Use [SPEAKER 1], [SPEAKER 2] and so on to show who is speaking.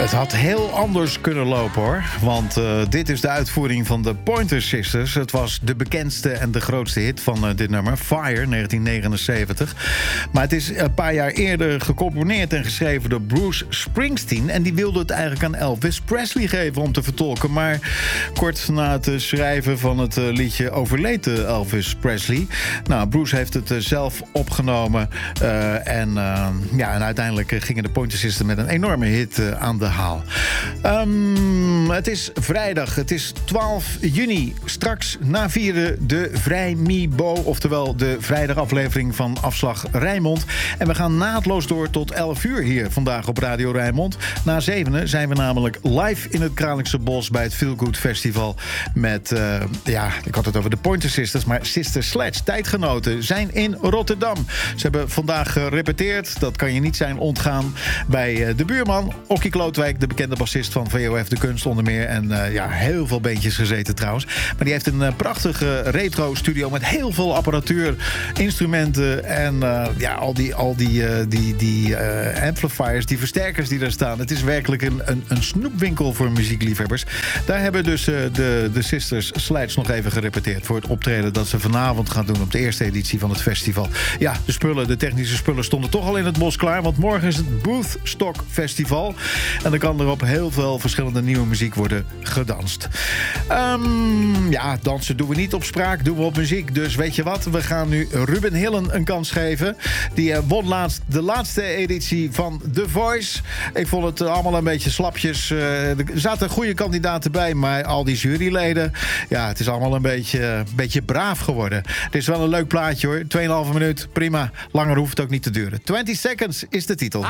[SPEAKER 1] Het had heel anders kunnen lopen, hoor. Want dit is de uitvoering van de Pointer Sisters. Het was de bekendste en de grootste hit van dit nummer, Fire, 1979. Maar het is een paar jaar eerder gecomponeerd en geschreven door Bruce Springsteen. En die wilde het eigenlijk aan Elvis Presley geven om te vertolken. Maar kort na het schrijven van het liedje overleed Elvis Presley. Nou, Bruce heeft het zelf opgenomen. En uiteindelijk gingen de Pointer Sisters met een enorme hit aan de haal. Het is vrijdag, het is 12 juni. Straks na vieren de Vrijmibo, oftewel de vrijdagaflevering van Afslag Rijnmond. En we gaan naadloos door tot 11 uur hier vandaag op Radio Rijnmond. Na 7 zijn we namelijk live in het Kralingse Bos bij het Feel Good Festival met, ik had het over de Pointer Sisters, maar Sister Sledge, tijdgenoten, zijn in Rotterdam. Ze hebben vandaag gerepeteerd, dat kan je niet zijn ontgaan, bij de buurman, Okkie Klootwijk, de bekende bassist van VOF De Kunst onder meer. En heel veel beentjes gezeten trouwens. Maar die heeft een prachtige retro studio met heel veel apparatuur, instrumenten en al die amplifiers, die versterkers die daar staan. Het is werkelijk een snoepwinkel voor muziekliefhebbers. Daar hebben dus de Sisters Sledge nog even gerepeteerd voor het optreden dat ze vanavond gaan doen op de eerste editie van het festival. Ja, de technische spullen stonden toch al in het bos klaar, want morgen is het Booth Stock Festival. En dan kan er op heel veel verschillende nieuwe muziek worden gedanst. Dansen doen we niet op spraak, doen we op muziek. Dus weet je wat, we gaan nu Ruben Hillen een kans geven. Die won laatst de laatste editie van The Voice. Ik vond het allemaal een beetje slapjes. Er zaten goede kandidaten bij, maar al die juryleden, het is allemaal een beetje braaf geworden. Het is wel een leuk plaatje, hoor. 2,5 minuut, prima. Langer hoeft het ook niet te duren. 20 Seconds is de titel.